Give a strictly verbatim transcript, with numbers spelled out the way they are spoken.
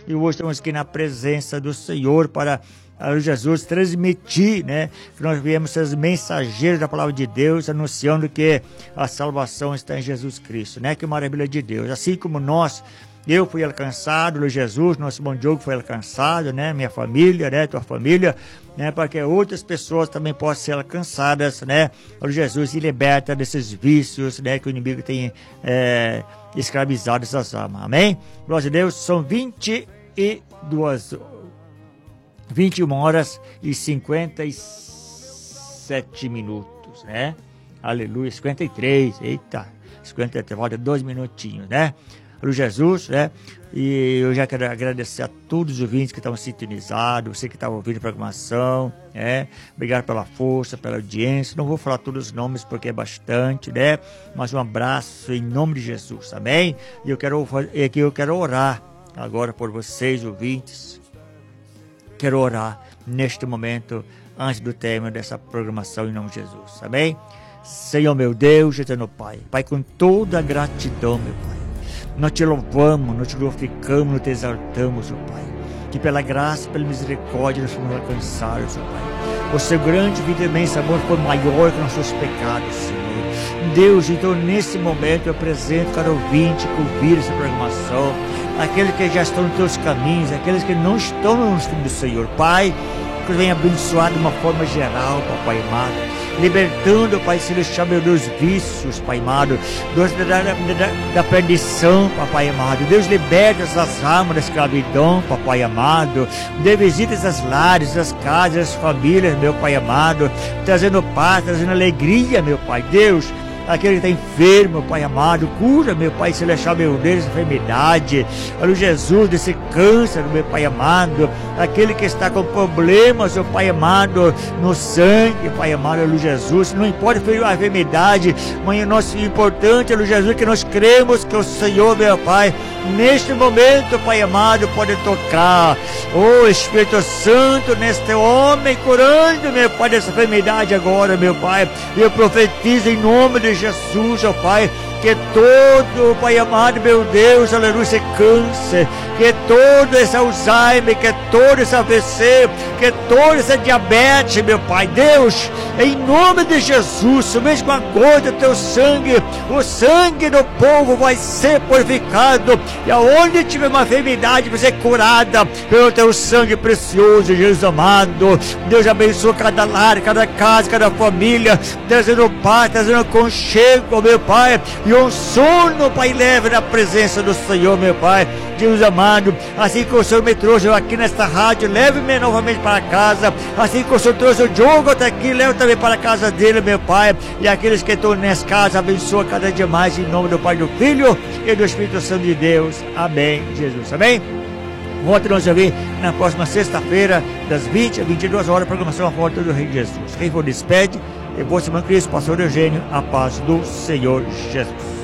E hoje estamos aqui na presença do Senhor para, Jesus, transmitir, né? Que nós viemos ser mensageiros da palavra de Deus, anunciando que a salvação está em Jesus Cristo, né? Que maravilha de Deus. Assim como nós, eu fui alcançado, Luiz Jesus, nosso irmão Diogo foi alcançado, né? Minha família, né? Tua família, né? Para que outras pessoas também possam ser alcançadas, né? Luiz Jesus, e liberta desses vícios, né? Que o inimigo tem é, escravizado essas almas. Amém? Glória a Deus. São vinte e duas, vinte e uma horas e cinquenta e sete minutos, né? Aleluia, cinquenta e três, eita, cinquenta e três, falta dois minutinhos, né? Para Jesus, né? E eu já quero agradecer a todos os ouvintes que estão sintonizados, você que está ouvindo a programação, né? Obrigado pela força, pela audiência. Não vou falar todos os nomes porque é bastante, né? Mas um abraço em nome de Jesus, amém? E eu quero, aqui eu quero orar agora por vocês, ouvintes. Quero orar neste momento, antes do término dessa programação, em nome de Jesus, amém? Senhor meu Deus, eterno Pai, Pai, com toda a gratidão, meu Pai, nós te louvamos, nós te glorificamos, nós te exaltamos, ó Pai, que pela graça, pela misericórdia nós fomos alcançados, ó Pai. O seu grande, vida imensa amor foi maior que nossos pecados, Senhor. Deus, então nesse momento eu apresento cada ouvinte que ouvir essa programação, aqueles que já estão nos teus caminhos, aqueles que não estão nos caminhos do Senhor, Pai, que venha abençoar de uma forma geral, Papai amado, libertando, Pai Celestial, meu Deus, vícios, Pai amado, Deus da, da, da, da perdição, Papai amado. Deus, liberta essas almas da escravidão, Papai amado. Deus, visita essas lares, essas casas, essas famílias, meu Pai amado, trazendo paz, trazendo alegria, meu Pai. Deus, aquele que está enfermo, Pai amado, cura, meu Pai Celestial, meu Deus, essa enfermidade, olha Jesus, desse câncer, meu Pai amado, aquele que está com problemas, meu Pai amado, no sangue, Pai amado, olha Jesus, não importa a enfermidade, mas o nosso importante, olha Jesus, que nós cremos que o Senhor, meu Pai, neste momento, Pai amado, pode tocar, oh Espírito Santo, neste homem, curando, meu Pai, dessa enfermidade agora, meu Pai, eu profetizo em nome de Jesus, ó Pai, que todo, Pai amado, meu Deus, aleluia, esse câncer, que todo esse Alzheimer, que todo esse A V C, que todo esse diabetes, meu Pai, Deus, em nome de Jesus, somente com a gota do teu sangue, o sangue do povo vai ser purificado, e aonde tiver uma enfermidade vai ser curada pelo teu sangue precioso, Jesus amado. Deus abençoe cada lar, cada casa, cada família, trazendo paz, trazendo conchego, meu Pai, e um sono, Pai, leve na presença do Senhor, meu Pai, Deus amado. Assim que o Senhor me trouxe aqui nesta rádio, leve-me novamente para casa. Assim que o Senhor trouxe o Diogo até aqui, leve também para a casa dele, meu Pai. E aqueles que estão nessa casa, abençoa cada dia mais, em nome do Pai, do Filho e do Espírito Santo de Deus. Amém, Jesus, amém. Volte nos ouvir na próxima sexta-feira, das vinte às vinte e duas horas, programação A Volta do Rei Jesus. Quem for despede, eu vou, irmão Cristo, pastor Eugênio, a paz do Senhor Jesus.